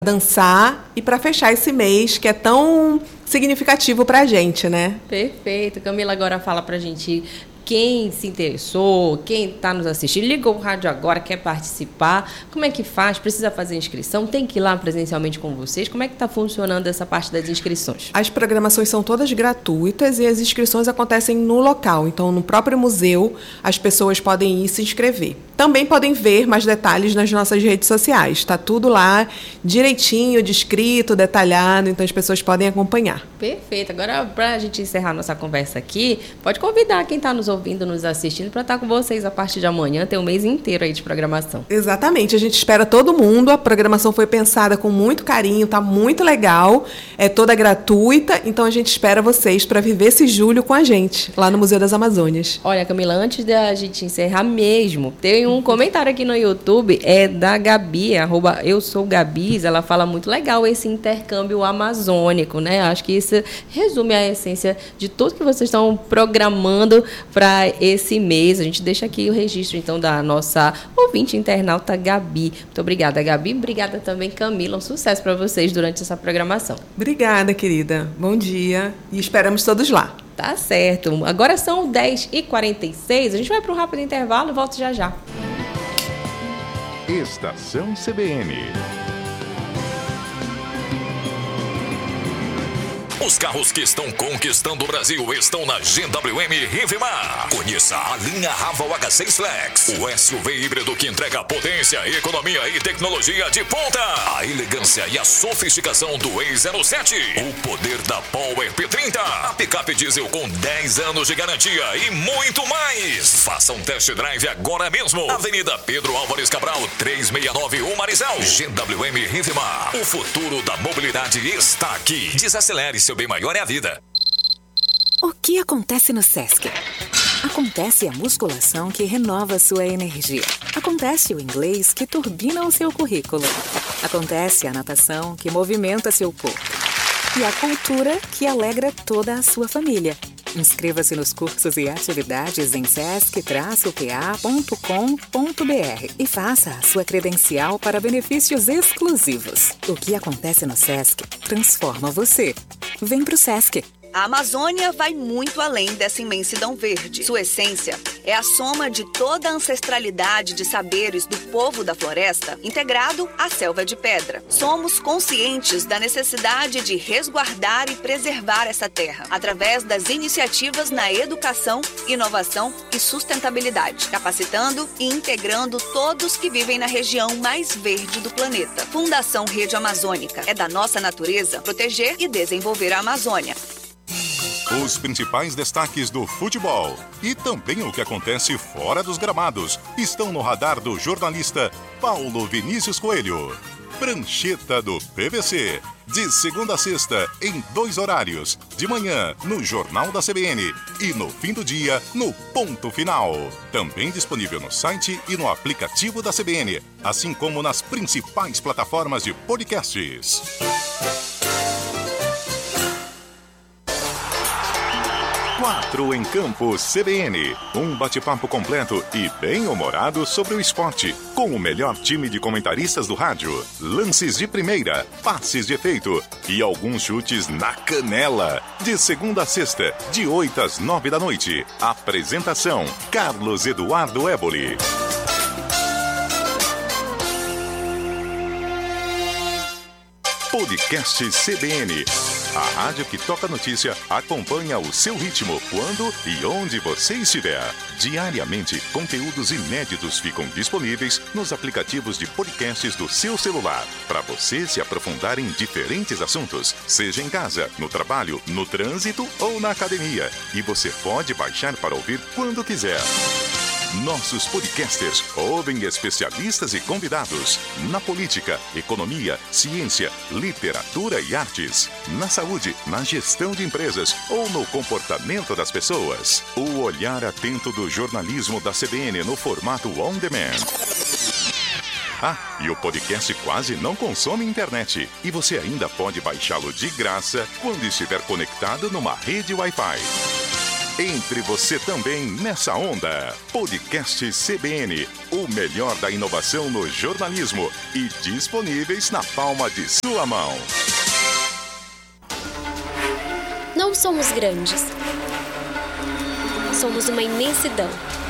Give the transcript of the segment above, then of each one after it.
dançar e para fechar esse mês que é tão significativo para a gente, né? Perfeito. Camila agora fala para a gente quem se interessou, quem está nos assistindo, ligou o rádio agora, quer participar, como é que faz? Precisa fazer inscrição? Tem que ir lá presencialmente com vocês? Como é que está funcionando essa parte das inscrições? As programações são todas gratuitas e as inscrições acontecem no local. Então, no próprio museu, as pessoas podem ir se inscrever. Também podem ver mais detalhes nas nossas redes sociais. Está tudo lá direitinho, descrito, detalhado, então as pessoas podem acompanhar. Perfeito. Agora, para a gente encerrar nossa conversa aqui, pode convidar quem está nos ouvindo, nos assistindo, para estar com vocês a partir de amanhã, tem um mês inteiro aí de programação. Exatamente. A gente espera todo mundo. A programação foi pensada com muito carinho, está muito legal, é toda gratuita, então a gente espera vocês para viver esse julho com a gente, lá no Museu das Amazônias. Olha, Camila, antes da gente encerrar mesmo, tem um comentário aqui no YouTube, é da Gabi, @eusougabis, ela fala muito legal esse intercâmbio amazônico, né? Acho que isso resume a essência de tudo que vocês estão programando para esse mês. A gente deixa aqui o registro, então, da nossa ouvinte internauta Gabi. Muito obrigada, Gabi. Obrigada também, Camila. Um sucesso para vocês durante essa programação. Obrigada, querida. Bom dia e esperamos todos lá. Tá certo. Agora são 10h46. A gente vai para um rápido intervalo e volta já já. Estação CBN. Os carros que estão conquistando o Brasil estão na GWM Rivemar. Conheça a linha Raval H6 Flex, o SUV híbrido que entrega potência, economia e tecnologia de ponta. A elegância e a sofisticação do E07. O poder da Power P30. A picape diesel com 10 anos de garantia e muito mais. Faça um test drive agora mesmo. Avenida Pedro Álvares Cabral, 369 Marizal. GWM Rivemar. O futuro da mobilidade está aqui. Desacelere, seu bem maior é a vida. O que acontece no Sesc? Acontece a musculação que renova sua energia. Acontece o inglês que turbina o seu currículo. Acontece a natação que movimenta seu corpo. E a cultura que alegra toda a sua família. Inscreva-se nos cursos e atividades em sesc-pa.com.br e faça a sua credencial para benefícios exclusivos. O que acontece no Sesc transforma você. Vem pro Sesc. A Amazônia vai muito além dessa imensidão verde. Sua essência é a soma de toda a ancestralidade de saberes do povo da floresta, integrado à selva de pedra. Somos conscientes da necessidade de resguardar e preservar essa terra, através das iniciativas na educação, inovação e sustentabilidade, capacitando e integrando todos que vivem na região mais verde do planeta. Fundação Rede Amazônica. É da nossa natureza proteger e desenvolver a Amazônia. Os principais destaques do futebol e também o que acontece fora dos gramados estão no radar do jornalista Paulo Vinícius Coelho. Prancheta do PVC, de segunda a sexta, em 2 horários, de manhã no Jornal da CBN e no fim do dia no Ponto Final. Também disponível no site e no aplicativo da CBN, assim como nas principais plataformas de podcasts. 4 em Campo CBN. Um bate-papo completo e bem-humorado sobre o esporte, com o melhor time de comentaristas do rádio. Lances de primeira, passes de efeito e alguns chutes na canela. De segunda a sexta, de 8 às 9 da noite. Apresentação: Carlos Eduardo Éboli. Podcast CBN. A rádio que toca notícia acompanha o seu ritmo, quando e onde você estiver. Diariamente, conteúdos inéditos ficam disponíveis nos aplicativos de podcasts do seu celular, para você se aprofundar em diferentes assuntos, seja em casa, no trabalho, no trânsito ou na academia. E você pode baixar para ouvir quando quiser. Nossos podcasters ouvem especialistas e convidados na política, economia, ciência, literatura e artes, na saúde, na gestão de empresas ou no comportamento das pessoas. O olhar atento do jornalismo da CBN no formato on demand. Ah, e o podcast quase não consome internet. E você ainda pode baixá-lo de graça quando estiver conectado numa rede Wi-Fi. Entre você também nessa onda. Podcast CBN, o melhor da inovação no jornalismo e disponíveis na palma de sua mão. Não somos grandes. Somos uma imensidão.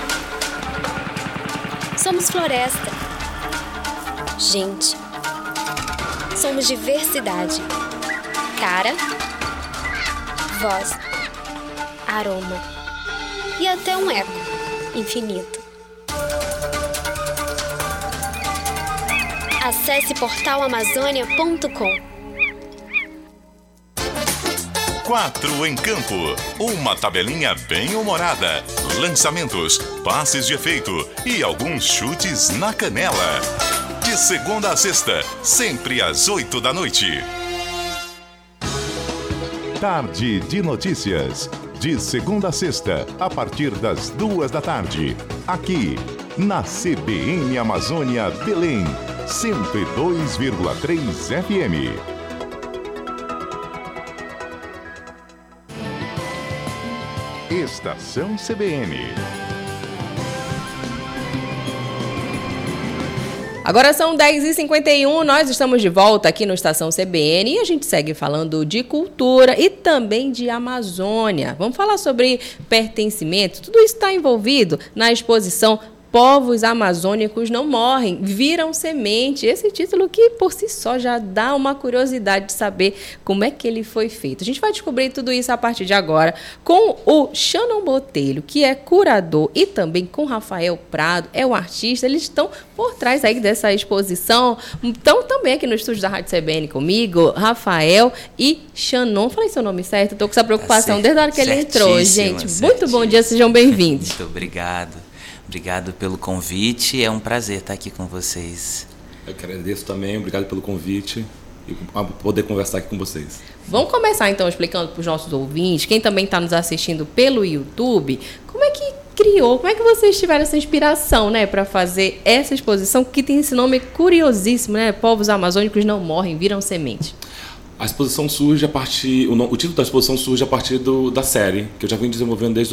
Somos floresta. Gente. Somos diversidade. Cara, voz, aroma e até um eco infinito. Acesse portalamazônia.com. 4 em Campo, uma tabelinha bem humorada, lançamentos, passes de efeito e alguns chutes na canela. De segunda a sexta, sempre às 8 da noite. Tarde de Notícias, de segunda a sexta, a partir das 2 da tarde, aqui na CBN Amazônia Belém, 102,3 FM. Estação CBN. Agora são 10h51, nós estamos de volta aqui no Estação CBN e a gente segue falando de cultura e também de Amazônia. Vamos falar sobre pertencimento, tudo isso está envolvido na exposição Povos Amazônicos Não Morrem, Viram Semente. Esse título que por si só já dá uma curiosidade de saber como é que ele foi feito. A gente vai descobrir tudo isso a partir de agora com o Shannon Botelho, que é curador, e também com Rafael Prado, é o artista. Eles estão por trás aí dessa exposição. Então também aqui no estúdio da Rádio CBN comigo, Rafael e Shannon. Falei seu nome certo? Estou com essa preocupação desde a hora que ele entrou, gente. Muito bom dia, sejam bem-vindos. Muito obrigado. Obrigado pelo convite, é um prazer estar aqui com vocês. Eu que agradeço também, obrigado pelo convite e poder conversar aqui com vocês. Vamos começar então explicando para os nossos ouvintes, quem também está nos assistindo pelo YouTube, como é que criou, como é que vocês tiveram essa inspiração, né, para fazer essa exposição que tem esse nome curiosíssimo, né, Povos Amazônicos Não Morrem, Viram Semente. A exposição surge a partir, o título da exposição surge a partir da série, que eu já vim desenvolvendo desde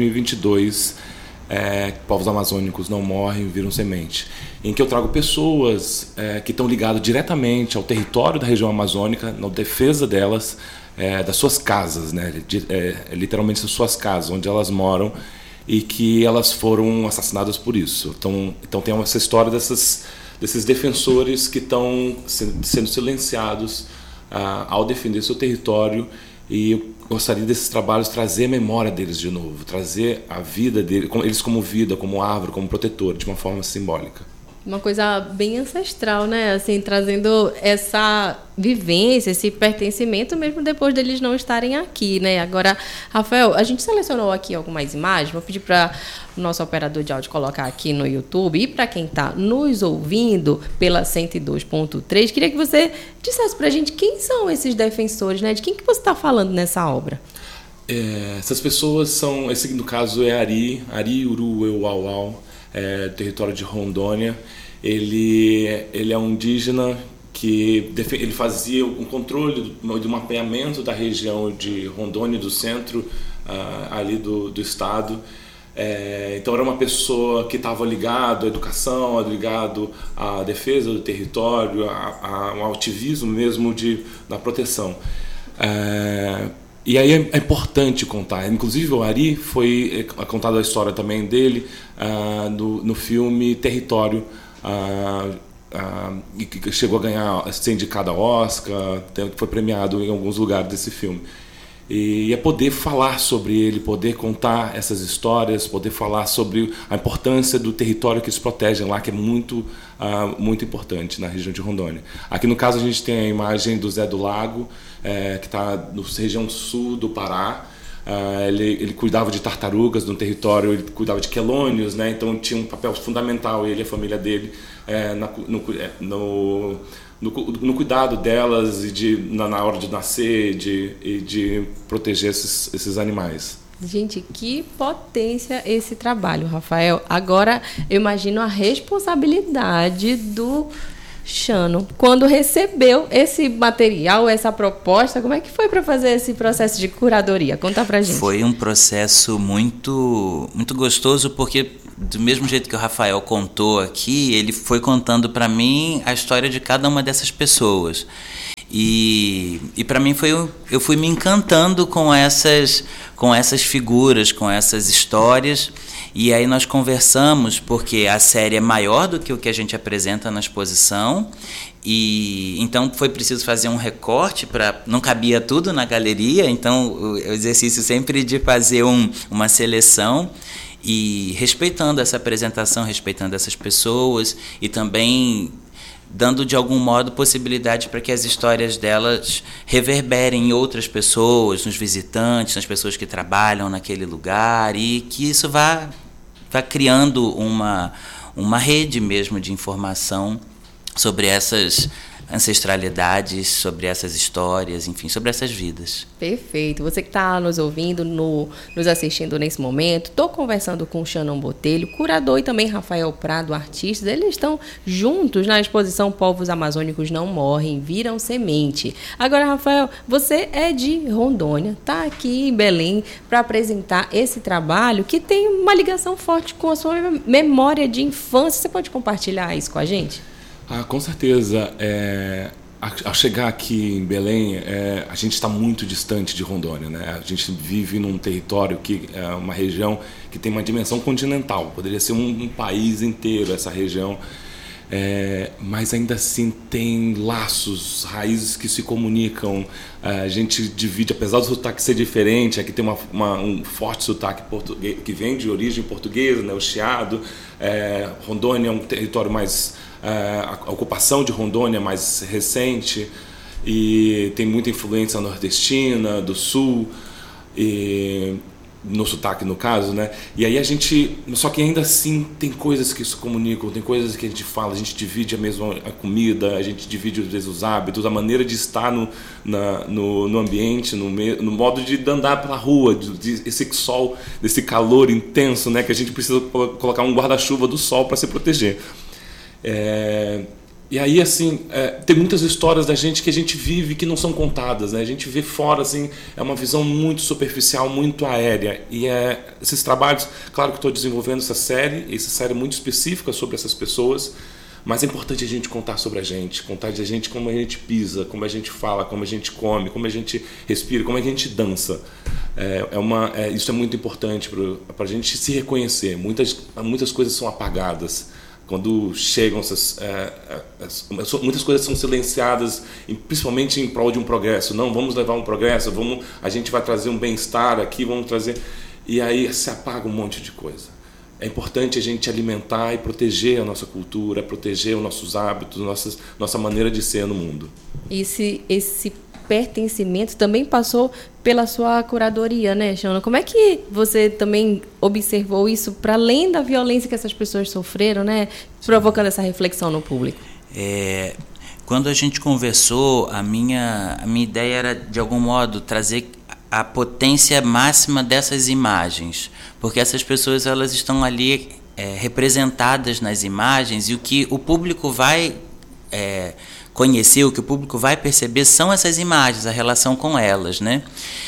2022, Povos Amazônicos Não Morrem, Viram Semente, em que eu trago pessoas que estão ligadas diretamente ao território da região amazônica, na defesa delas, das suas casas, né? Literalmente das suas casas, onde elas moram, e que elas foram assassinadas por isso. Então tem essa história desses defensores que estão sendo silenciados ao defender seu território, e eu gostaria desses trabalhos trazer a memória deles de novo, trazer a vida deles, eles como vida, como árvore, como protetor, de uma forma simbólica. Uma coisa bem ancestral, né? Assim, trazendo essa vivência, esse pertencimento, mesmo depois deles não estarem aqui, né? Agora, Rafael, a gente selecionou aqui algumas imagens, vou pedir para o nosso operador de áudio colocar aqui no YouTube, e para quem está nos ouvindo pela 102.3, queria que você dissesse para a gente quem são esses defensores, né? De quem que você está falando nessa obra? Essas pessoas são, esse no caso é Ari Uru Euauau, território de Rondônia. Ele é um indígena que ele fazia um controle do mapeamento da região de Rondônia, do centro ali do estado. Então era uma pessoa que estava ligado à educação, ligado à defesa do território, a um ativismo mesmo na proteção. E aí é importante contar. Inclusive o Ari foi contada a história também dele no filme Território, que chegou a ser indicado a Oscar, foi premiado em alguns lugares desse filme. E é poder falar sobre ele, poder contar essas histórias, poder falar sobre a importância do território que eles protegem lá, que é muito importante na região de Rondônia. Aqui no caso a gente tem a imagem do Zé do Lago, que está na região sul do Pará. Ele cuidava de tartarugas no território, ele cuidava de quelônios, né? Então tinha um papel fundamental, ele e a família dele, no cuidado delas e na hora de nascer e de proteger esses animais. Gente, que potência esse trabalho, Rafael. Agora eu imagino a responsabilidade Chano, quando recebeu esse material, essa proposta, como é que foi para fazer esse processo de curadoria? Conta pra gente. Foi um processo muito, muito gostoso, porque do mesmo jeito que o Rafael contou aqui, ele foi contando para mim a história de cada uma dessas pessoas. E para mim eu fui me encantando com essas figuras, com essas histórias. E aí nós conversamos, porque a série é maior do que o que a gente apresenta na exposição, e então foi preciso fazer um recorte, não cabia tudo na galeria, então o exercício sempre de fazer uma seleção, e respeitando essa apresentação, respeitando essas pessoas, e também dando de algum modo possibilidade para que as histórias delas reverberem em outras pessoas, nos visitantes, nas pessoas que trabalham naquele lugar, e que isso vá criando uma rede mesmo de informação sobre essas ancestralidades, sobre essas histórias, enfim, sobre essas vidas. Perfeito. Você que está nos ouvindo, nos assistindo nesse momento, estou conversando com o Shannon Botelho, curador, e também Rafael Prado, artistas. Eles estão juntos na exposição Povos Amazônicos Não Morrem, Viram Semente. Agora, Rafael, você é de Rondônia, está aqui em Belém para apresentar esse trabalho que tem uma ligação forte com a sua memória de infância. Você pode compartilhar isso com a gente? Com certeza. Ao chegar aqui em Belém, a gente está muito distante de Rondônia, né? A gente vive num território que é uma região que tem uma dimensão continental. Poderia ser um país inteiro essa região, mas ainda assim tem laços, raízes que se comunicam. A gente divide, apesar do sotaque ser diferente, aqui tem um forte sotaque português, que vem de origem portuguesa, né? O chiado. Rondônia é um território mais... A ocupação de Rondônia é mais recente e tem muita influência nordestina, do sul, e no sotaque no caso, né? E aí só que ainda assim tem coisas que se comunicam, tem coisas que a gente fala, a gente divide a mesma comida, a gente divide às vezes os hábitos, a maneira de estar no ambiente, no modo de andar pela rua, esse sol, desse calor intenso, né? Que a gente precisa colocar um guarda-chuva do sol para se proteger. E aí, assim, tem muitas histórias da gente que a gente vive que não são contadas, né? A gente vê fora, assim, é uma visão muito superficial, muito aérea. E esses trabalhos, claro que estou desenvolvendo essa série muito específica sobre essas pessoas, mas é importante a gente contar sobre a gente, contar de a gente como a gente pisa, como a gente fala, como a gente come, como a gente respira, como a gente dança. Isso é muito importante para a gente se reconhecer. Muitas coisas são apagadas. Quando chegam muitas coisas são silenciadas, principalmente em prol de um progresso. Não, vamos levar um progresso, a gente vai trazer um bem-estar aqui, vamos trazer... E aí se apaga um monte de coisa. É importante a gente alimentar e proteger a nossa cultura, proteger os nossos hábitos, nossa maneira de ser no mundo. Esse pertencimento também passou pela sua curadoria, né, Shannon? Como é que você também observou isso, para além da violência que essas pessoas sofreram, né, provocando essa reflexão no público? Quando a gente conversou, a minha ideia era, de algum modo, trazer a potência máxima dessas imagens, porque essas pessoas, elas estão ali representadas nas imagens, e o que o público vai conhecer, o que o público vai perceber são essas imagens, a relação com elas, né?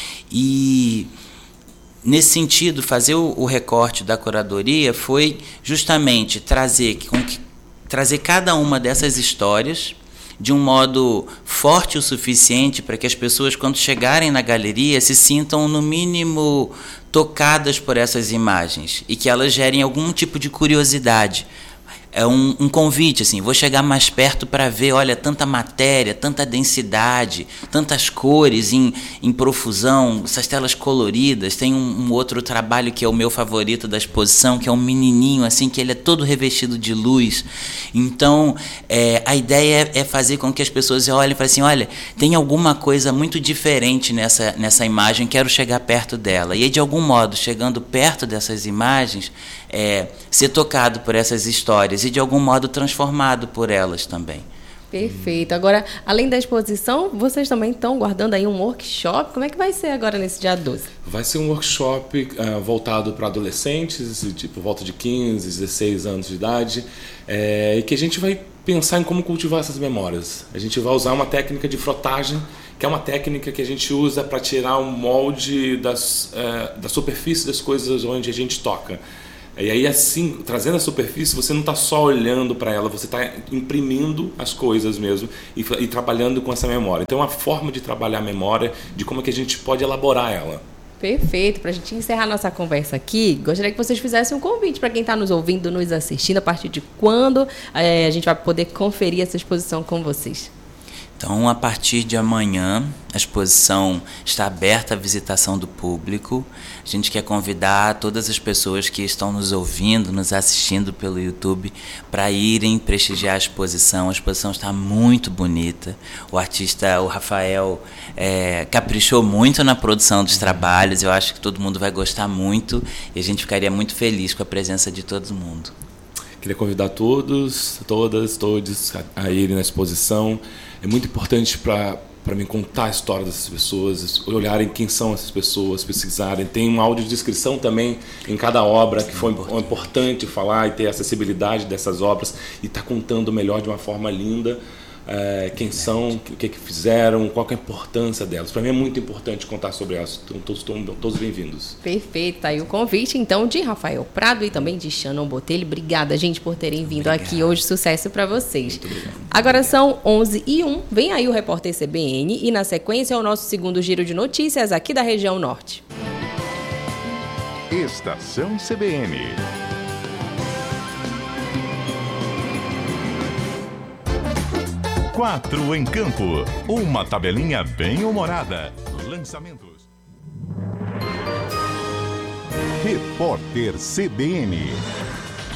E nesse sentido, fazer o recorte da curadoria foi justamente trazer cada uma dessas histórias de um modo forte o suficiente para que as pessoas, quando chegarem na galeria, se sintam, no mínimo, tocadas por essas imagens, e que elas gerem algum tipo de curiosidade. É um convite, assim, vou chegar mais perto para ver, olha, tanta matéria, tanta densidade, tantas cores em profusão, essas telas coloridas. Tem um outro trabalho que é o meu favorito da exposição, que é um menininho, assim, que ele é todo revestido de luz. Então, a ideia é fazer com que as pessoas olhem e falem assim, olha, tem alguma coisa muito diferente nessa imagem, quero chegar perto dela. E aí, de algum modo, chegando perto dessas imagens, ser tocado por essas histórias e de algum modo transformado por elas também. Perfeito. Agora, além da exposição, vocês também estão guardando aí um workshop. Como é que vai ser agora nesse dia 12? Vai ser um workshop voltado para adolescentes, tipo volta de 15, 16 anos de idade, e que a gente vai pensar em como cultivar essas memórias. A gente vai usar uma técnica de frotagem, que é uma técnica que a gente usa para tirar o molde da superfície das coisas onde a gente toca. E aí, assim, trazendo a superfície, você não está só olhando para ela, você está imprimindo as coisas mesmo e trabalhando com essa memória. Então, é uma forma de trabalhar a memória, de como é que a gente pode elaborar ela. Perfeito. Para a gente encerrar nossa conversa aqui, gostaria que vocês fizessem um convite para quem está nos ouvindo, nos assistindo, a partir de quando a gente vai poder conferir essa exposição com vocês. Então, a partir de amanhã, a exposição está aberta à visitação do público. A gente quer convidar todas as pessoas que estão nos ouvindo, nos assistindo pelo YouTube, para irem prestigiar a exposição. A exposição está muito bonita. O artista, o Rafael, caprichou muito na produção dos trabalhos. Eu acho que todo mundo vai gostar muito e a gente ficaria muito feliz com a presença de todo mundo. Queria convidar todos a irem na exposição. É muito importante para mim contar a história dessas pessoas, olharem quem são essas pessoas, pesquisarem. Tem uma audiodescrição também em cada obra, que foi importante falar e ter acessibilidade dessas obras e estar contando melhor de uma forma linda quem são, o que fizeram, qual que é a importância delas. Para mim é muito importante contar sobre elas. Então, todos bem-vindos. Perfeito. Aí o convite, então, de Rafael Prado e também de Shannon Botelho. Obrigada, gente, por terem vindo aqui hoje. Sucesso para vocês. Muito obrigado. Agora são 11h01. Vem aí o Repórter CBN e, na sequência, o nosso segundo giro de notícias aqui da região norte. Estação CBN. Quatro em campo. Uma tabelinha bem humorada. Lançamentos. Repórter CBN.